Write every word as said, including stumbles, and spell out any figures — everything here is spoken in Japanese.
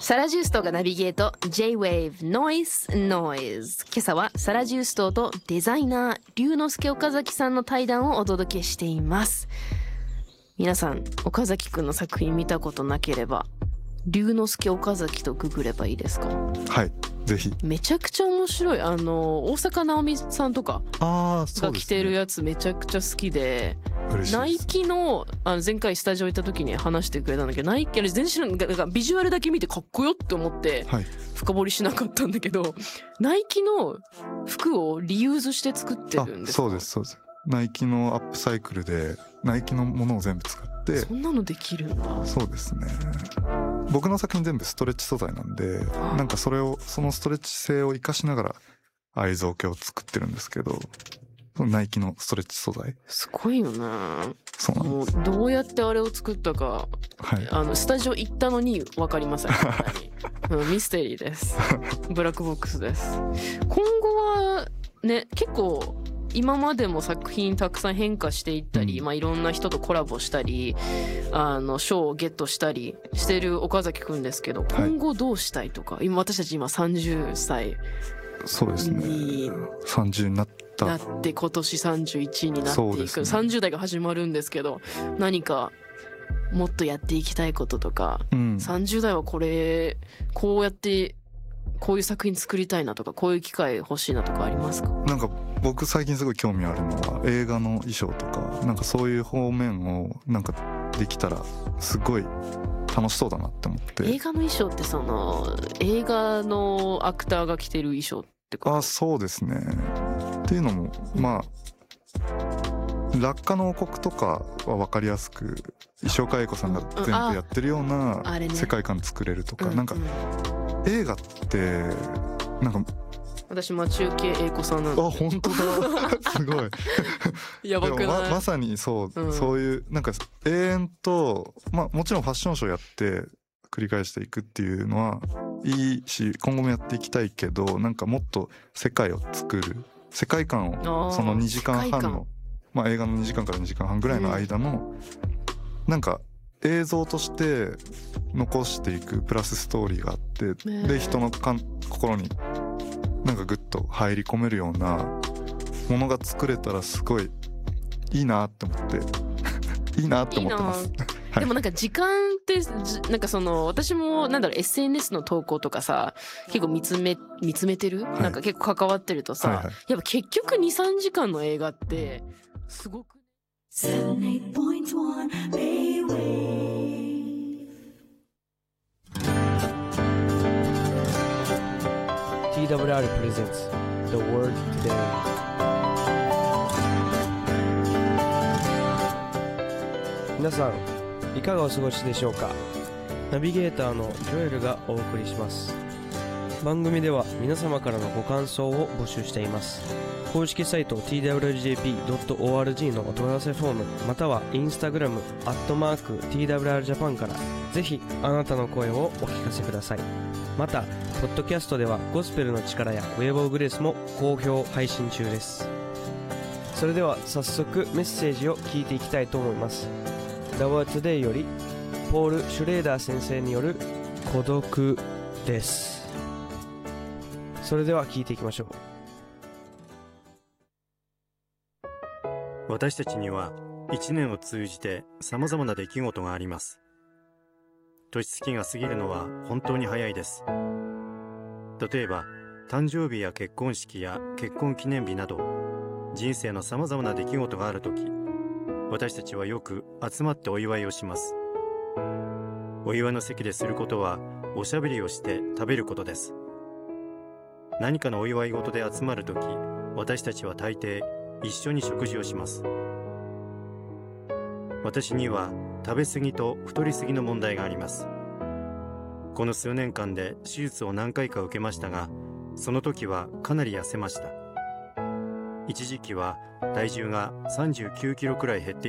サラジューストがナビゲート J-Wave Noise Noise。 今朝はサラジューストとデザイナー龍之介岡崎さんの対談をお届けしています。皆さん岡崎くんの作品見たことなければ龍之介岡崎とググればいいですか？ はい、ぜひ。 めちゃくちゃ面白い。あの大坂なおみさんとかが着てるやつめちゃくちゃ好きで、ナイキ の, あの前回スタジオ行った時に話してくれたんだけど、ナイキ全身のビジュアルだけ見てかっこよって思って深掘りしなかったんだけど、はい、ナイキの服をリユーズして作ってるんですか？ そうですそうです。ナイキのアップサイクルでナイキのものを全部使って。 そんなのできるんだ。 そうですね。僕の作品全部ストレッチ素材なんで、なんかそれをそのストレッチ性を生かしながら愛造形を作ってるんですけど、ナイキのストレッチ素材すごいよね。 そうなんです。 もうどうやってあれを作ったか、はい、あのスタジオ行ったのに分かりませんうん、ミステリーです。ブラックボックスです。今後はね、結構今までも作品たくさん変化していったり、うん、まあいろんな人とコラボしたり、あの賞をゲットしたりしてる岡崎くんですけど、今後どうしたいとか、はい、今私たち今さんじゅっさいそうですね。さんじゅうになったなって今年さんじゅういちになっていく、ね、さんじゅう代が始まるんですけど、何かもっとやっていきたいこととか、うん、さんじゅう代はこれこうやってこういう作品作りたいなとか、こういう機会欲しいなとかありますか？ なんか僕最近すごい興味あるのは映画の衣装とか、なんかそういう方面をなんかできたらすごい楽しそうだなって思って。 映画の衣装ってその映画のアクターが着てる衣装ってこと？ あ、そうですね。っていうのも、うん、まあ落下の王国とかは分かりやすく石岡英子さんが全部やってるような世界観作れるとか、なんか映画ってなんか私待ち受け英子さんなんで。 あ、本当だすごいやばくない？ ま, まさにそう、うん、そういうなんか永遠と、まあもちろんファッションショーやって繰り返していくっていうのはいいし、今後もやっていきたいけど、なんかもっと世界を作る、世界観をそのにじかんはんの、まあ映画のにじかんからにじかんはんぐらいの間の、うん、なんか映像として残していくプラスストーリーがあって、で人のかん心になんかグッと入り込めるようなものが作れたらすごいいいなって思っていいなって思ってます。 はい、でもなんか時間ってなんかその私もなんだろう エスエヌエス の投稿とかさ結構見つめ見つめてる、はい、なんか結構関わってるとさ、はいはい、やっぱ結局 にさんじかんの映画ってすごくティーダブリューアール presents The Word Today。 皆さんいかがお過ごしでしょうか？ナビゲーターのジョエルがお送りします。番組では皆様からのご感想を募集しています。公式サイト ティーダブリュージェーピードットオーアールジー のお問い合わせフォーム、またはインスタグラムアットマーク ティーダブリューアールジャパン からぜひあなたの声をお聞かせください。またポッドキャストではゴスペルの力やウェーブオブグレースも好評配信中です。それでは早速メッセージを聞いていきたいと思います。 The Word Today よりポール・シュレーダー先生による孤独です。それでは聞いていきましょう。 私たちにはいちねんを通じてさまざまな出来事があります。年月が過ぎるのは本当に早いです。例えば誕生日や結婚式や結婚記念日など人生のさまざまな出来事があるとき、私たちはよく集まってお祝いをします。お祝いの席ですることはおしゃべりをして食べることです。何かのお祝い事で集まるとき、私たちは大抵一緒に食事をします。私には食べ過ぎと太り過ぎの問題があります。この数年間で手術を何回か受けましたが、その時はかなり痩せました。一時期は体重がさんじゅうきゅうキロくらい減って